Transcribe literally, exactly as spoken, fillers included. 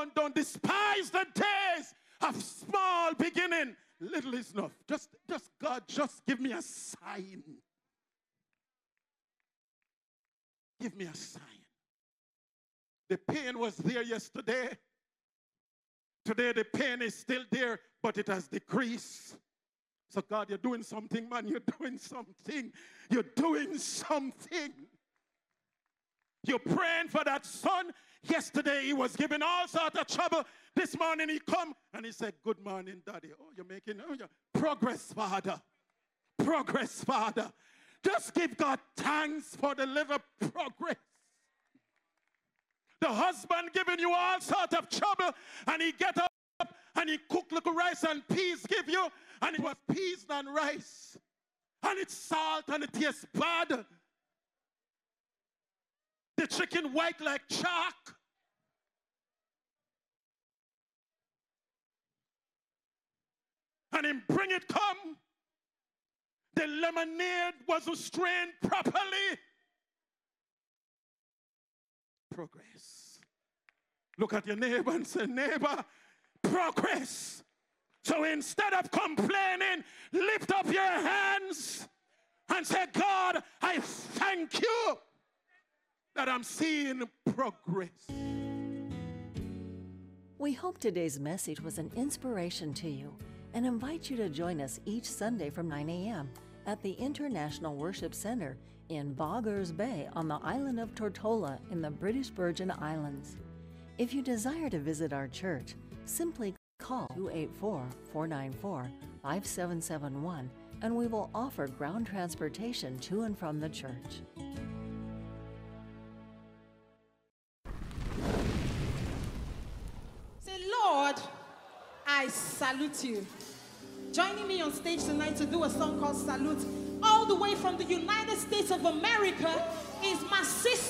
don't, don't despise the days of small beginning. Little is enough. Just, just God, just give me a sign. Give me a sign. The pain was there yesterday. Today the pain is still there, but it has decreased. So God, you're doing something, man. You're doing something. You're doing something. You're praying for that son. Yesterday he was giving all sorts of trouble. This morning he come and he said, good morning, Daddy. Oh, you're making oh, you're progress, Father. Progress, Father. Just give God thanks for the little progress. The husband giving you all sorts of trouble, and he get up and he cook little rice and peas give you, and it was peas and rice, and it's salt and it tastes bad. The chicken white like chalk. And him bring it come. The lemonade wasn't strained properly. Progress. Look at your neighbor and say, neighbor, progress. So instead of complaining, lift up your hands and say, God, I thank you that I'm seeing progress. We hope today's message was an inspiration to you and invite you to join us each Sunday from nine a.m. at the International Worship Center in Boggers Bay on the island of Tortola in the British Virgin Islands. If you desire to visit our church, simply call two eight four, four nine four, five seven seven one and we will offer ground transportation to and from the church. Say, Lord, I salute you. Joining me on stage tonight to do a song called Salute, all the way from the United States of America, is my sister.